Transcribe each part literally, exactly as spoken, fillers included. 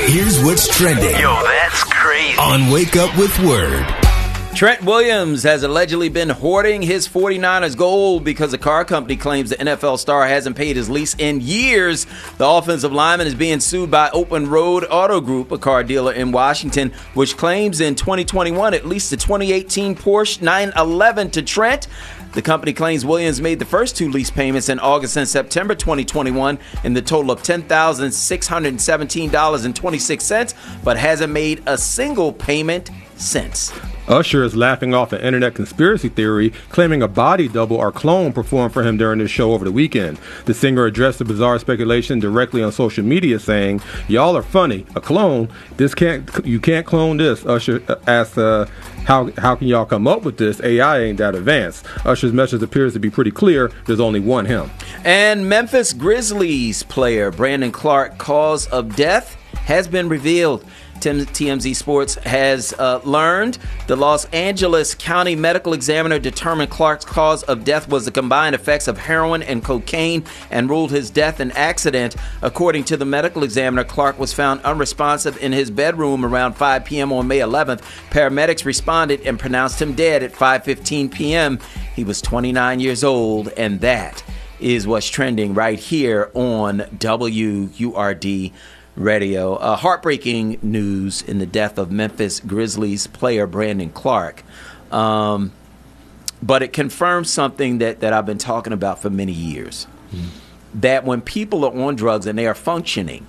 Here's what's trending. Yo, that's crazy. On Wake Up with Word. Trent Williams has allegedly been hoarding his 49ers gold because the car company claims the N F L star hasn't paid his lease in years. The offensive lineman is being sued by Open Road Auto Group, a car dealer in Washington, which claims in twenty twenty-one at least the twenty eighteen Porsche nine eleven to Trent. The company claims Williams made the first two lease payments in August and September twenty twenty-one in the total of ten thousand six hundred seventeen dollars and twenty-six cents, but hasn't made a single payment since. Usher is laughing off an internet conspiracy theory, claiming a body double or clone performed for him during his show over the weekend. The singer addressed the bizarre speculation directly on social media, saying, "Y'all are funny. A clone? This can't. You can't clone this." Usher asked, uh, "How how can y'all come up with this? A I ain't that advanced." Usher's message appears to be pretty clear. There's only one him. And Memphis Grizzlies player Brandon Clark cause of death has been revealed. T M Z Sports has uh, learned the Los Angeles County Medical Examiner determined Clark's cause of death was the combined effects of heroin and cocaine and ruled his death an accident. According to the medical examiner, Clark was found unresponsive in his bedroom around five p.m. on May eleventh. Paramedics responded and pronounced him dead at five fifteen p.m. He was twenty-nine years old, and that is what's trending right here on W U R D Radio. Uh, heartbreaking news in the death of Memphis Grizzlies player Brandon Clark. Um, but it confirms something that, that I've been talking about for many years. Mm. That when people are on drugs and they are functioning,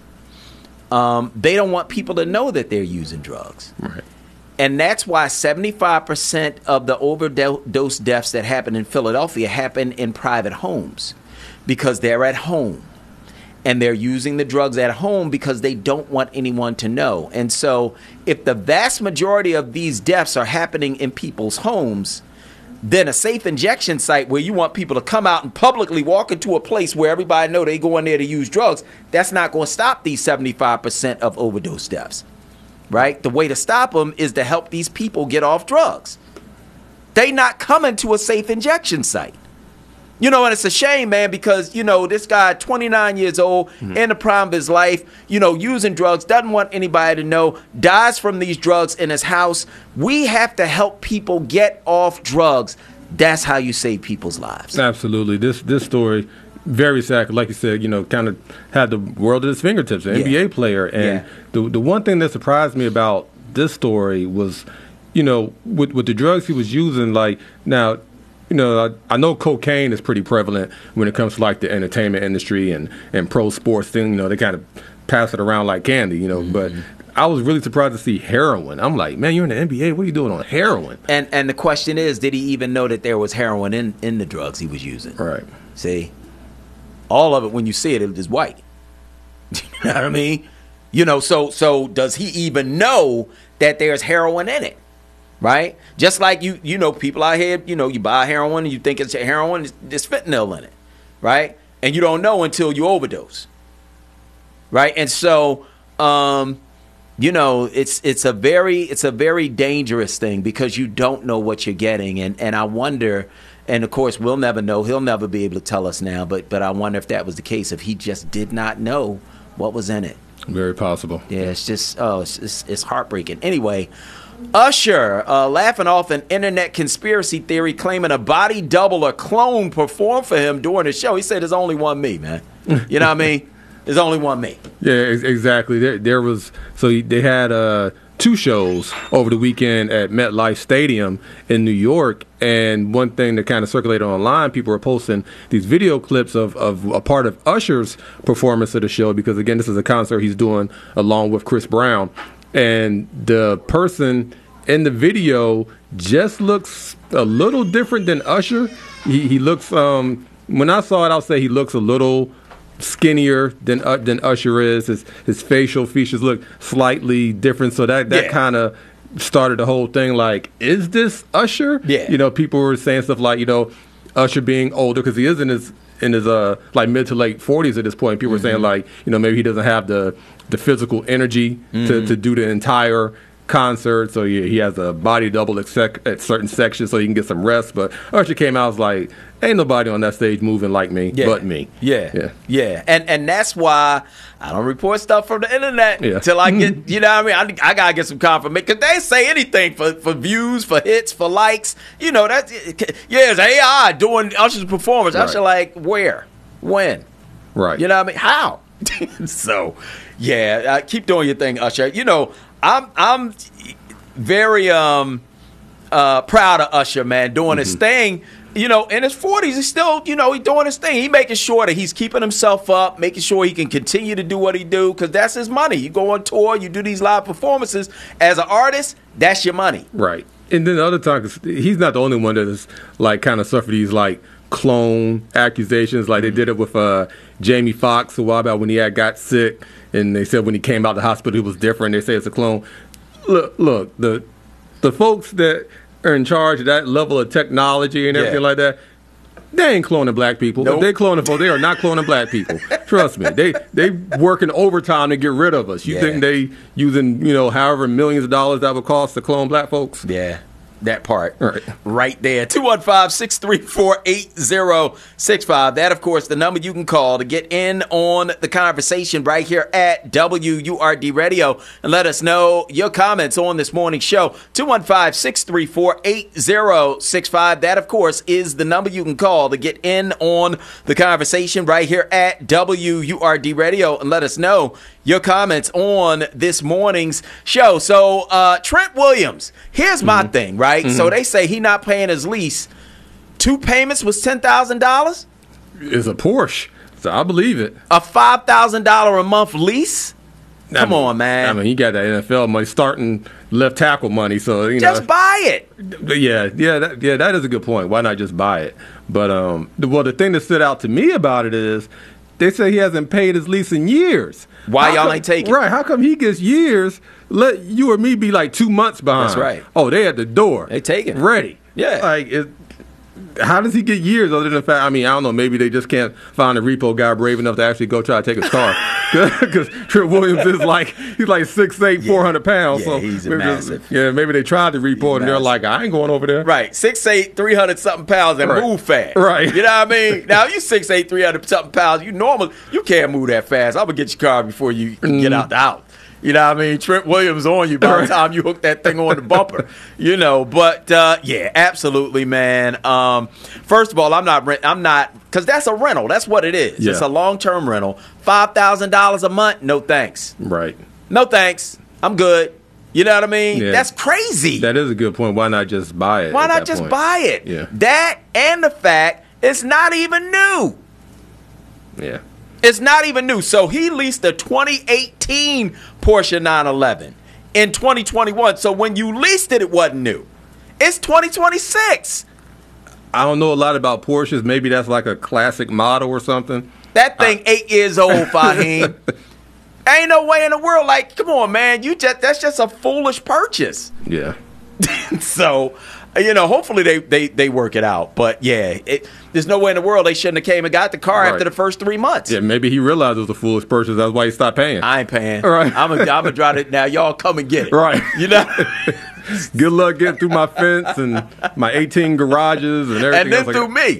um, they don't want people to know that they're using drugs. Right. And that's why seventy-five percent of the overdose deaths that happen in Philadelphia happen in private homes because they're at home. And they're using the drugs at home because they don't want anyone to know. And so if the vast majority of these deaths are happening in people's homes, then a safe injection site where you want people to come out and publicly walk into a place where everybody know they go in there to use drugs, that's not going to stop these seventy-five percent of overdose deaths, right? The way to stop them is to help these people get off drugs. They not coming to a safe injection site. You know, and it's a shame, man, because, you know, this guy, twenty-nine years old, mm-hmm. in the prime of his life, you know, using drugs, doesn't want anybody to know, dies from these drugs in his house. We have to help people get off drugs. That's how you save people's lives. Absolutely. This this story, very sad, like you said, you know, kind of had the world at his fingertips, an yeah. N B A player. And yeah. the the one thing that surprised me about this story was, you know, with, with the drugs he was using, like, now, you know, I, I know cocaine is pretty prevalent when it comes to like the entertainment industry and, and pro sports thing. You know, they kind of pass it around like candy, you know, mm-hmm. but I was really surprised to see heroin. I'm like, man, you're in the N B A. What are you doing on heroin? And and the question is, did he even know that there was heroin in, in the drugs he was using? Right. See, all of it, when you see it, it is white. You know what I mean? You know, so so does he even know that there's heroin in it? Right? Just like you, you know, people out here, you know, you buy heroin and you think it's heroin, there's fentanyl in it, right? And you don't know until you overdose, right? And so, um, you know, it's it's a very it's a very dangerous thing because you don't know what you're getting, and and I wonder, and of course we'll never know. He'll never be able to tell us now, but but I wonder if that was the case, if he just did not know what was in it. Very possible. Yeah, it's just oh, it's it's, it's heartbreaking. Anyway. Usher uh, laughing off an internet conspiracy theory claiming a body double or clone performed for him during the show. He said there's only one me, man. You know what I mean? There's only one me. Yeah, ex- exactly. There, there was so he, they had uh, two shows over the weekend at MetLife Stadium in New York, and one thing that kind of circulated online, people were posting these video clips of, of a part of Usher's performance of the show because, again, this is a concert he's doing along with Chris Brown. And the person in the video just looks a little different than Usher. He, he looks, um, when I saw it, I'll say he looks a little skinnier than uh, than Usher is. His his facial features look slightly different. So that, that yeah. kind of started the whole thing like, is this Usher? Yeah. You know, people were saying stuff like, you know, Usher being older because he is in his in his uh like mid to late forties at this point. People mm-hmm. were saying like, you know, maybe he doesn't have the the physical energy mm-hmm. to, to do the entire concert, so he, he has a body double at, sec, at certain sections so he can get some rest. But Usher came out, was like, ain't nobody on that stage moving like me, yeah. but me. Yeah, yeah, yeah, and and that's why I don't report stuff from the internet yeah. until I get, you know what I mean? I, I gotta get some confirmation because they say anything for, for views, for hits, for likes. You know that's yeah, it's A I doing Usher's performance. Right. Usher like where, when, right? You know what I mean? How? So yeah, uh, keep doing your thing, Usher. You know I'm I'm very um uh proud of Usher, man, doing mm-hmm. his thing. You know, in his forties, he's still, you know, he's doing his thing. He's making sure that he's keeping himself up, making sure he can continue to do what he do, because that's his money. You go on tour, you do these live performances. As an artist, that's your money. Right. And then the other time, 'cause he's not the only one that has, like, kind of suffered these, like, clone accusations. Like, they did it with uh, Jamie Foxx a while back when he had got sick, and they said when he came out of the hospital, he was different. They say it's a clone. Look, look, the the folks that are in charge of that level of technology and everything yeah. like that, they ain't cloning black people. Nope. If they cloning folks, they are not cloning black people. Trust me. They they working overtime to get rid of us. You yeah. think they using, you know, however millions of dollars that would cost to clone black folks? Yeah. That part right, right there. two one five, six three four, eight zero six five. That, of course, the number you can call to get in on the conversation right here at W U R D Radio and let us know your comments on this morning's show. two one five, six three four, eight zero six five. That, of course, is the number you can call to get in on the conversation right here at W U R D Radio and let us know your comments on this morning's show. So, uh, Trent Williams, here's my mm-hmm. thing, right? Mm-hmm. So they say he not paying his lease. Two payments was ten thousand dollars? It's a Porsche, so I believe it. A five thousand dollars a month lease? Come I mean, on, man. I mean, he got that N F L money, starting left tackle money, so, you just know. Just buy it. Yeah, yeah, that, yeah, that is a good point. Why not just buy it? But, um, the, well, the thing that stood out to me about it is they say he hasn't paid his lease in years. Why how y'all come, ain't taking? Right, how come he gets years? Let you or me be like two months behind. That's right. Oh, they at the door. They taking ready. Yeah. Like, it, how does he get years other than the fact? I mean, I don't know. Maybe they just can't find a repo guy brave enough to actually go try to take his car. Because Trent Williams is like he's like six eight, yeah. four hundred pounds. Yeah, so he's a maybe massive. Just, yeah, maybe they tried to repo he's it and they're massive. like, I ain't going over there. Right, six eight, three hundred something pounds and right. move fast. Right. You know what I mean? Now, if you six eight, three hundred something pounds, you normal, you can't move that fast. I'm going to get your car before you mm. get out the house. You know what I mean? Trent Williams on you by the time you hook that thing on the bumper. You know, but uh, yeah, absolutely, man. Um, first of all, I'm not rent. I'm not because that's a rental. That's what it is. Yeah. It's a long term rental. Five thousand dollars a month. No thanks. Right. No thanks. I'm good. You know what I mean? Yeah. That's crazy. That is a good point. Why not just buy it? Why not that just point? buy it? Yeah. That and the fact it's not even new. Yeah. It's not even new. So he leased a twenty eighteen Porsche nine eleven in twenty twenty-one. So when you leased it, it wasn't new. It's twenty twenty-six. I don't know a lot about Porsches. Maybe that's like a classic model or something. That thing I- eight years old, Fahim. Ain't no way in the world. Like, come on, man. You just that's just a foolish purchase. Yeah. So, you know, hopefully they, they, they work it out. But, yeah, it, there's no way in the world they shouldn't have came and got the car right. after the first three months. Yeah, maybe he realized it was a foolish purchase. That's why he stopped paying. I ain't paying. Right. I'm going I'm to drive it now. Y'all come and get it. Right. You know? Good luck getting through my fence and my eighteen garages and everything and then else through like me.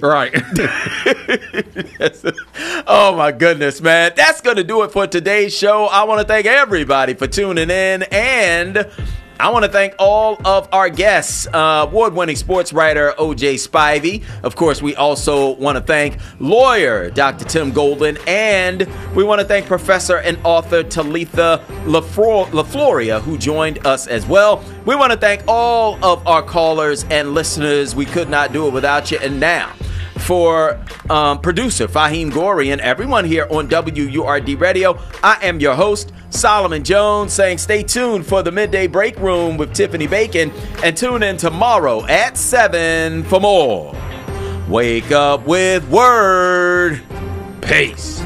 Right. Yes. Oh, my goodness, man. That's going to do it for today's show. I want to thank everybody for tuning in, and I want to thank all of our guests, uh, award-winning sports writer O J Spivey. Of course, we also want to thank lawyer Doctor Tim Golden, and we want to thank professor and author Talitha LaFloria, who joined us as well. We want to thank all of our callers and listeners. We could not do it without you. And now, for um, producer Fahim Gori and everyone here on W U R D Radio, I am your host, Solomon Jones, saying stay tuned for the Midday Break Room with Tiffany Bacon, and tune in tomorrow at seven for more. Wake up with Word. Peace.